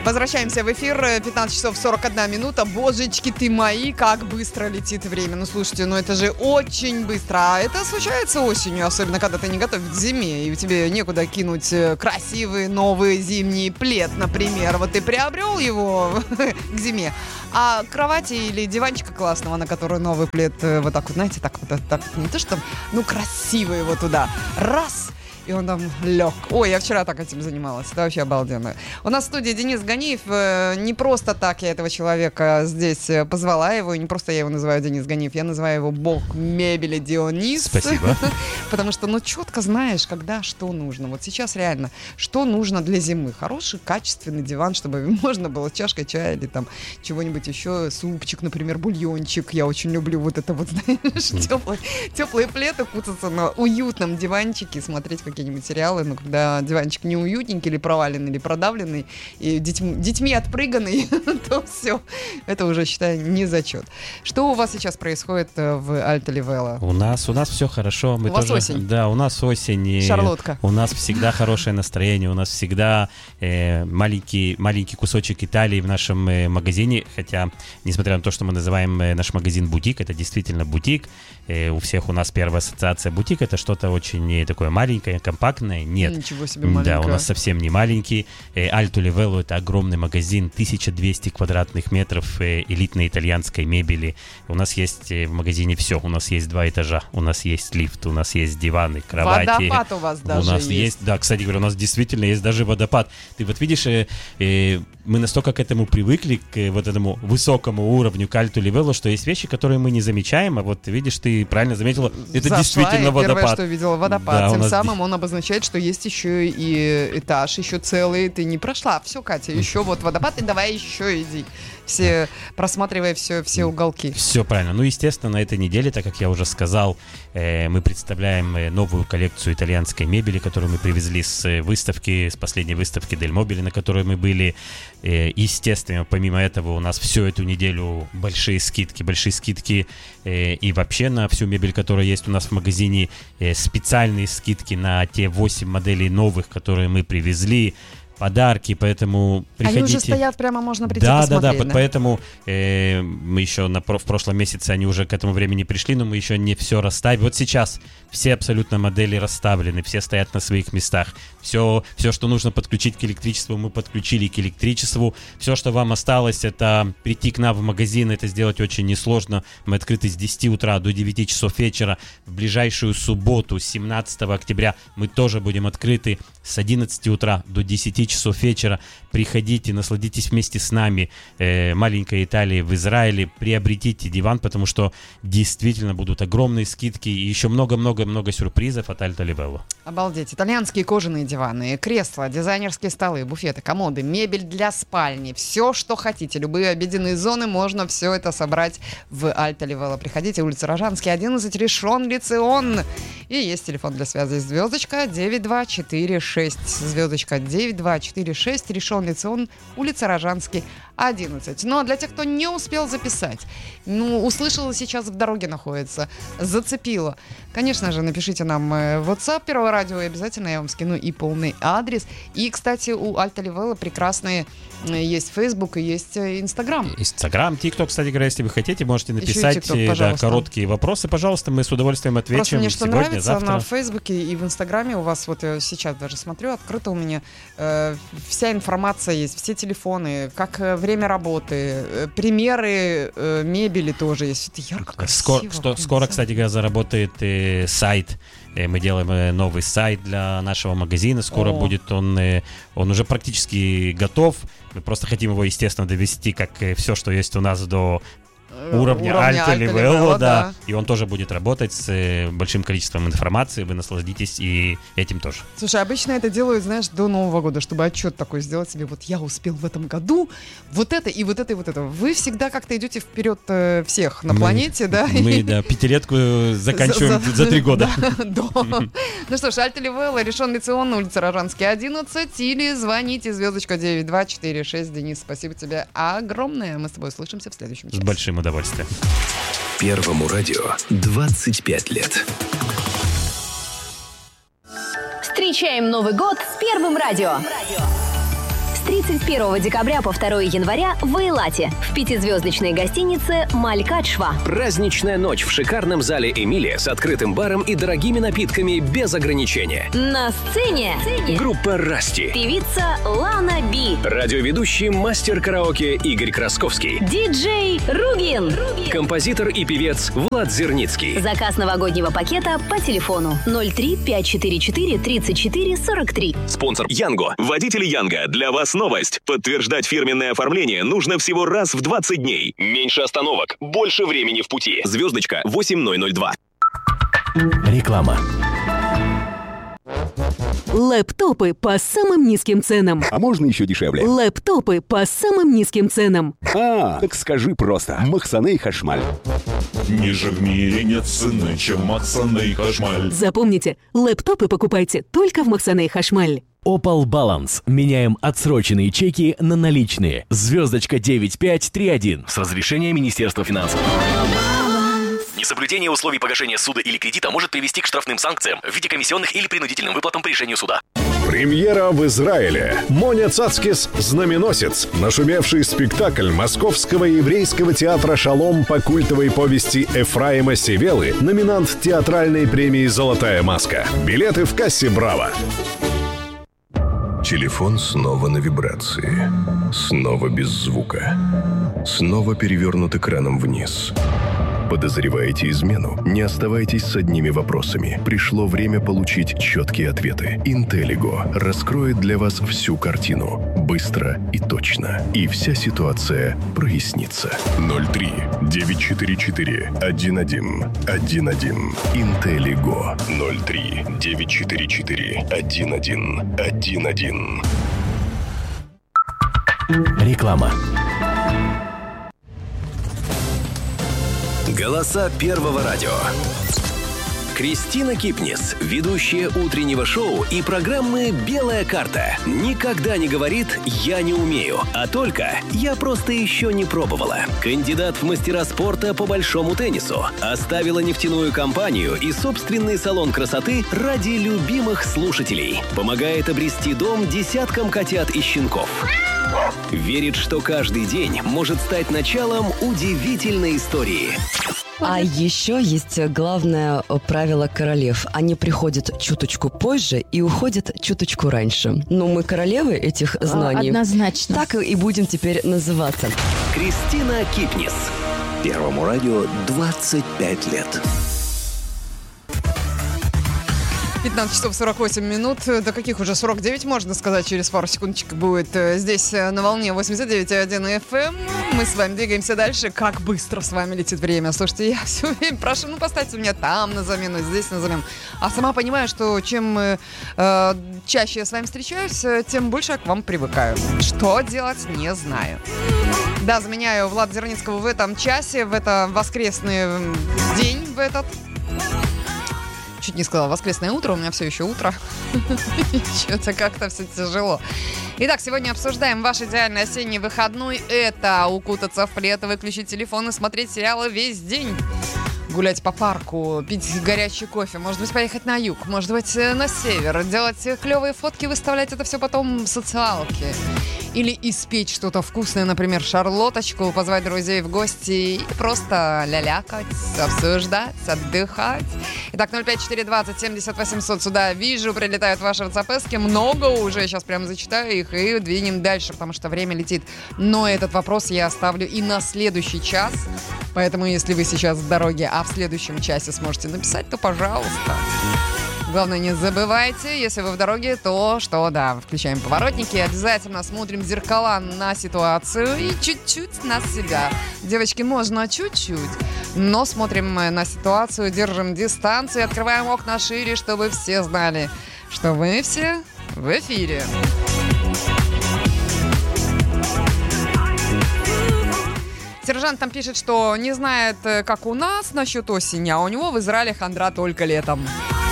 Возвращаемся в эфир. 15 часов 41 минута. Божечки ты мои, как быстро летит время. Ну, слушайте, это же очень быстро. А это случается осенью, особенно когда ты не готов к зиме, и тебе некуда кинуть красивый новый зимний плед, например. Вот ты приобрел его к зиме, а кровати или диванчика классного, на который новый плед, вот так вот, знаете, так вот, не то что там, красивый его туда. Раз! И он там лег. Ой, я вчера так этим занималась. Это вообще обалденно. У нас в студии Денис Ганиев. Не просто так я этого человека здесь позвала его. И не просто я его называю Денис Ганиев. Я называю его бог мебели Дионис. Спасибо. Потому что, четко знаешь, когда что нужно. Вот сейчас реально, что нужно для зимы. Хороший, качественный диван, чтобы можно было чашкой чая или там чего-нибудь еще. Супчик, например, бульончик. Я очень люблю вот это вот, знаешь, теплые пледы, кутаться на уютном диванчике, смотреть какие-нибудь сериалы, но когда диванчик не уютненький, или проваленный, или продавленный, и детьми отпрыганный, то все, это уже, считай, не зачет. Что у вас сейчас происходит в Альта Ливелла? У нас все хорошо. У вас осень? Да, у нас осень. Шарлотка. У нас всегда хорошее настроение, у нас всегда маленький кусочек Италии в нашем магазине, хотя, несмотря на то, что мы называем наш магазин бутик, это действительно бутик. У всех у нас первая ассоциация бутик, это что-то очень такое маленькое, компактное. Нет. Ничего себе маленькое. Да, у нас совсем не маленький. Альто Ливелло — это огромный магазин, 1200 квадратных метров элитной итальянской мебели. У нас есть в магазине все. У нас есть 2 этажа, у нас есть лифт, у нас есть диваны, кровати. Водопад у вас даже у нас есть. Да, кстати говоря, у нас действительно есть даже водопад. Ты вот видишь, мы настолько к этому привыкли, к вот этому высокому уровню, к Альто Ливелло, что есть вещи, которые мы не замечаем, а вот видишь, ты правильно заметила, это зашла, действительно водопад. Первое, что видела, водопад. Да, тем самым он обозначает, что есть еще и этаж, еще целый. Ты не прошла. Все, Катя, еще вот водопад, и давай еще иди. Все, просматривая все уголки. Все правильно. Естественно, на этой неделе, так как я уже сказал, мы представляем новую коллекцию итальянской мебели, которую мы привезли с последней выставки Дель Мобили, на которой мы были. Естественно, помимо этого, у нас всю эту неделю большие скидки и вообще на всю мебель, которая есть у нас в магазине, специальные скидки на те 8 моделей новых, которые мы привезли. Подарки, поэтому приходите. Они уже стоят, прямо можно прийти посмотреть. Да, поэтому мы еще в прошлом месяце, они уже к этому времени пришли, но мы еще не все расставили. Вот сейчас все абсолютно модели расставлены, все стоят на своих местах. Все, что нужно подключить к электричеству, мы подключили к электричеству. Все, что вам осталось, это прийти к нам в магазин, это сделать очень несложно. Мы открыты с 10 утра до 9 часов вечера. В ближайшую субботу, 17 октября, мы тоже будем открыты с 11 утра до 10 часов вечера. Приходите, насладитесь вместе с нами маленькой Италией в Израиле, приобретите диван, потому что действительно будут огромные скидки и еще много-много-много сюрпризов от Альто Ливелло. Обалдеть. Итальянские кожаные диваны, кресла, дизайнерские столы, буфеты, комоды, мебель для спальни, все, что хотите, любые обеденные зоны, можно все это собрать в Альто Ливелло. Приходите, улица Рожанский, 11, Ришон Лицион. И есть телефон для связи, звездочка 9246, звездочка 9246, Ришон Лицион, улица Рожанский, 11. Ну, а для тех, кто не успел записать, услышала, сейчас в дороге находится, зацепила, конечно же, напишите нам в WhatsApp Первого радио, и обязательно я вам скину и полный адрес. И, кстати, у Альто Ливелло прекрасные есть Facebook и есть Instagram. Instagram, TikTok, кстати говоря, если вы хотите, можете написать TikTok, короткие вопросы, пожалуйста, мы с удовольствием ответим. Просто мне что сегодня, нравится, завтра. на Фейсбуке и в Инстаграме у вас, вот я сейчас даже смотрю, открыто у меня вся информация есть, все телефоны, как время работы, примеры мебели тоже есть. Это ярко, красиво. Скоро, кстати говоря, заработает сайт. Мы делаем новый сайт для нашего магазина. Скоро будет он уже практически готов. Мы просто хотим его, естественно, довести, как все, что есть у нас, до уровня Альто Ливелло, да. И он тоже будет работать с большим количеством информации. Вы насладитесь и этим тоже. Слушай, обычно это делают, знаешь, до Нового года, чтобы отчет такой сделать себе. Вот я успел в этом году вот это и вот это и вот это. Вы всегда как-то идете вперед всех на планете, да? Мы, да, пятилетку заканчиваем за 3 года. Ну что ж, Альто Ливелло, Ришон Лицион, улица Рожанский, 11. Или звоните, звездочка 9246. Денис, спасибо тебе огромное. Мы с тобой услышимся в следующем часе. С большим удовольствием. Первому радио 25 лет. Встречаем Новый год с Первым радио. 31 декабря по 2 января в Эйлате в пятизвездочной гостинице «Малькадшва». Праздничная ночь в шикарном зале «Эмилия» с открытым баром и дорогими напитками без ограничения. На сцене Группа «Расти». певица Лана Би, Радиоведущий мастер караоке Игорь Красковский. диджей Ругин. Композитор и певец Влад Зерницкий. Заказ новогоднего пакета по телефону 03 544 34 43. Спонсор Янго. Водители Янго. Для вас новость. Подтверждать фирменное оформление нужно всего раз в 20 дней. Меньше остановок. Больше времени в пути. Звездочка 8002. Реклама. Лэптопы по самым низким ценам. А можно еще дешевле? Лэптопы по самым низким ценам. Так скажи просто. Махсаней Хашмаль. Ниже в мире нет цены, чем Махсаней Хашмаль. Запомните, лэптопы покупайте только в Махсаней Хашмаль. Opal Balance. Меняем отсроченные чеки на наличные. Звездочка 9531. С разрешения Министерства финансов. Несоблюдение условий погашения суда или кредита может привести к штрафным санкциям в виде комиссионных или принудительным выплатам по решению суда. Премьера в Израиле. Моня Цацкис «Знаменосец». Нашумевший спектакль Московского еврейского театра «Шалом» по культовой повести Эфраима Севелы, номинант театральной премии «Золотая маска». Билеты в кассе «Браво». Телефон снова на вибрации. Снова без звука. Снова перевернут экраном вниз. Подозреваете измену? Не оставайтесь с одними вопросами. Пришло время получить четкие ответы. Интеллиго раскроет для вас всю картину. Быстро и точно. И вся ситуация прояснится. 03-944-11-11. Интеллиго. 03-944-11-11. Реклама. Голоса Первого радио. Кристина Кипнис, ведущая утреннего шоу и программы «Белая карта», никогда не говорит «я не умею», а только «я просто еще не пробовала». Кандидат в мастера спорта по большому теннису. Оставила нефтяную компанию и собственный салон красоты ради любимых слушателей. Помогает обрести дом десяткам котят и щенков. Верит, что каждый день может стать началом удивительной истории. А еще есть главное правило королев. Они приходят чуточку позже и уходят чуточку раньше. Но мы королевы этих знаний. Однозначно. Так и будем теперь называться. Кристина Кипнис. Первому радио 25 лет. 15 часов 48 минут. До каких уже 49, можно сказать, через пару секундочек будет здесь на волне 89.1 FM. Мы с вами двигаемся дальше. Как быстро с вами летит время. Слушайте, я все время прошу, поставьте меня там на замену, здесь на замену. А сама понимаю, что чем чаще я с вами встречаюсь, тем больше я к вам привыкаю. Что делать, не знаю. Да, заменяю Влада Зерницкого в этом часе, в это воскресный день, в этот... Чуть не сказала воскресное утро, у меня все еще утро. Что-то как-то все тяжело. Итак, сегодня обсуждаем ваш идеальный осенний выходной. Это укутаться в плед, выключить телефон и смотреть сериалы весь день. Гулять по парку, пить горячий кофе, может быть, поехать на юг, может быть, на север, делать клевые фотки, выставлять это все потом в социалке. Или испечь что-то вкусное, например, шарлоточку, позвать друзей в гости и просто лялякать, обсуждать, отдыхать. Итак, 05420 70 800 сюда вижу, прилетают ваши WhatsApp-эски. Много уже, сейчас прям зачитаю их и двинем дальше, потому что время летит. Но этот вопрос я оставлю и на следующий час. Поэтому, если вы сейчас в дороге, а в следующем часе сможете написать, то пожалуйста. Главное, не забывайте, если вы в дороге, то что, да, включаем поворотники, обязательно смотрим в зеркала на ситуацию и чуть-чуть на себя. Девочки, можно чуть-чуть, но смотрим на ситуацию, держим дистанцию, открываем окна шире, чтобы все знали, что вы все в эфире. Сержант там пишет, что не знает, как у нас насчет осени, а у него в Израиле хандра только летом.